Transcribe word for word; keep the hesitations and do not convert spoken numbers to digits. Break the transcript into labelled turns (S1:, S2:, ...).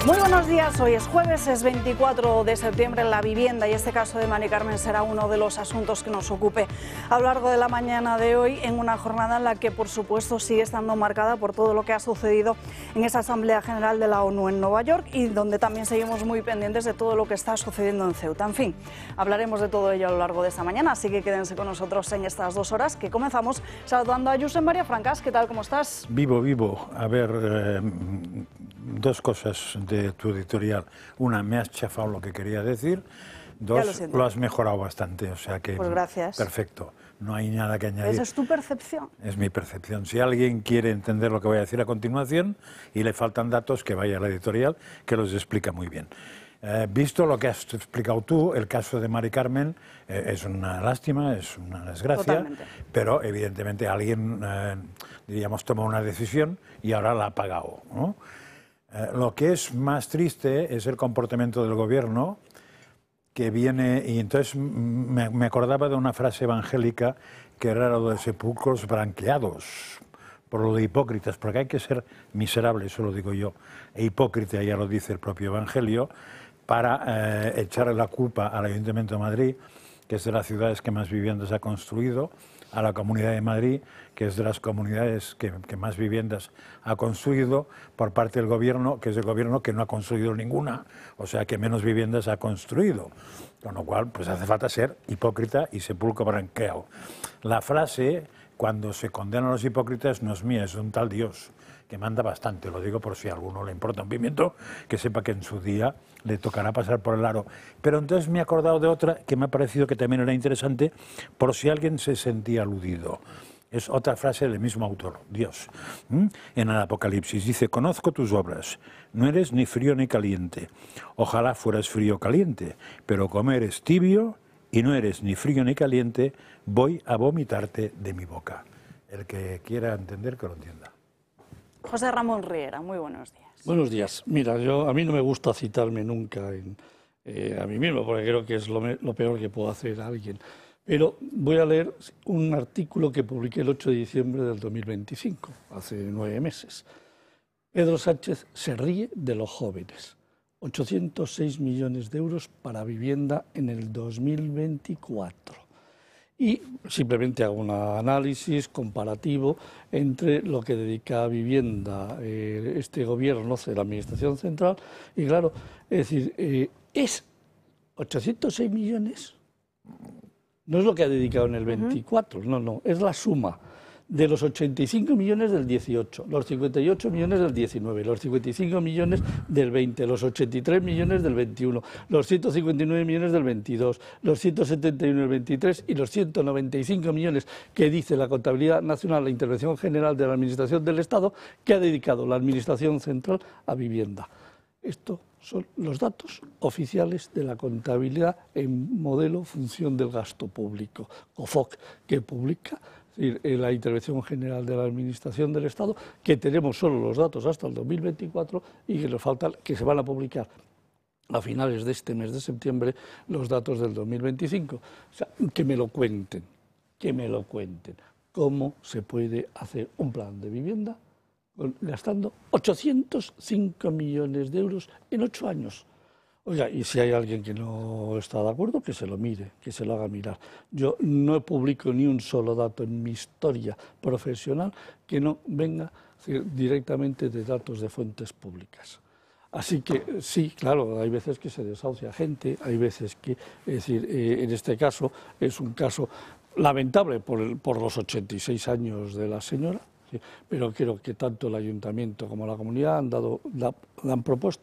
S1: Muy buenos días, hoy es jueves, es veinticuatro de septiembre. La vivienda y este caso de Mari Carmen será uno de los asuntos que nos ocupe a lo largo de la mañana de hoy, en una jornada en la que por supuesto sigue estando marcada por todo lo que ha sucedido en esa Asamblea General de la ONU en Nueva York y donde también seguimos muy pendientes de todo lo que está sucediendo en Ceuta. En fin, hablaremos de todo ello a lo largo de esta mañana, así que quédense con nosotros en estas dos horas que comenzamos saludando a Josep María Francas. ¿Qué tal? ¿Cómo estás?
S2: Vivo, vivo. A ver, eh, dos cosas de tu editorial. Una, me has chafado lo que quería decir. Dos, lo, lo has mejorado bastante, o sea que...
S1: Pues gracias.
S2: Perfecto, no hay nada que añadir.
S1: ¿Esa es tu percepción?
S2: Es mi percepción. Si alguien quiere entender lo que voy a decir a continuación y le faltan datos, que vaya a la editorial, que los explica muy bien. Eh, visto lo que has explicado tú, el caso de Mari Carmen eh, es una lástima, es una desgracia, Totalmente. Pero evidentemente alguien, eh, diríamos, toma una decisión y ahora la ha pagado, ¿no? Eh, lo que es más triste es el comportamiento del gobierno, que viene, y entonces me, me acordaba de una frase evangélica que era lo de sepulcros branqueados, por lo de hipócritas, porque hay que ser miserable, eso lo digo yo, e hipócrita, ya lo dice el propio Evangelio, para eh, echarle la culpa al Ayuntamiento de Madrid, que es de las ciudades que más viviendas ha construido, a la Comunidad de Madrid, que es de las comunidades que, que más viviendas ha construido, por parte del gobierno, que es el gobierno que no ha construido ninguna, o sea que menos viviendas ha construido. Con lo cual, pues hace falta ser hipócrita y sepulcro branqueado. La frase, cuando se condenan a los hipócritas, no es mía, es un tal Dios, que manda bastante, lo digo por si a alguno le importa un pimiento, que sepa que en su día le tocará pasar por el aro. Pero entonces me he acordado de otra que me ha parecido que también era interesante, por si alguien se sentía aludido. Es otra frase del mismo autor, Dios. ¿Mm? En el Apocalipsis dice: conozco tus obras, no eres ni frío ni caliente. Ojalá fueras frío o caliente, pero como eres tibio y no eres ni frío ni caliente, voy a vomitarte de mi boca. El que quiera entender, que lo entienda.
S1: José Ramón Riera, muy buenos días.
S3: Buenos días. Mira, yo a mí no me gusta citarme nunca en, eh, a mí mismo, porque creo que es lo, me, lo peor que puedo hacer a alguien. Pero voy a leer un artículo que publiqué el ocho de diciembre del dos mil veinticinco, hace nueve meses. Pedro Sánchez se ríe de los jóvenes. ochocientos seis millones de euros para vivienda en el dos mil veinticuatro. Y simplemente hago un análisis comparativo entre lo que dedica a vivienda eh, este gobierno de la Administración Central y claro, es decir, eh, es ochocientos seis millones, no es lo que ha dedicado en el veinticuatro, no, no, es la suma de los ochenta y cinco millones del dieciocho, los cincuenta y ocho millones del diecinueve, los cincuenta y cinco millones del veinte, los ochenta y tres millones del veintiuno, los ciento cincuenta y nueve millones del veintidós, los ciento setenta y uno del veintitrés y los ciento noventa y cinco millones que dice la Contabilidad Nacional, la Intervención General de la Administración del Estado, que ha dedicado la Administración Central a vivienda. Esto son los datos oficiales de la contabilidad en modelo función del gasto público, COFOC, que publica la Intervención General de la Administración del Estado, que tenemos solo los datos hasta el dos mil veinticuatro y que nos falta, que se van a publicar a finales de este mes de septiembre los datos del dos mil veinticinco. O sea, que me lo cuenten, que me lo cuenten. ¿Cómo se puede hacer un plan de vivienda gastando ochocientos cinco millones de euros en ocho años? Oiga, y si hay alguien que no está de acuerdo, que se lo mire, que se lo haga mirar. Yo no publico ni un solo dato en mi historia profesional que no venga directamente de datos de fuentes públicas. Así que sí, claro, hay veces que se desahucia gente, hay veces que, es decir, eh, en este caso es un caso lamentable por, el, por los ochenta y seis años de la señora, sí, pero creo que tanto el ayuntamiento como la comunidad han, dado, la, la han propuesto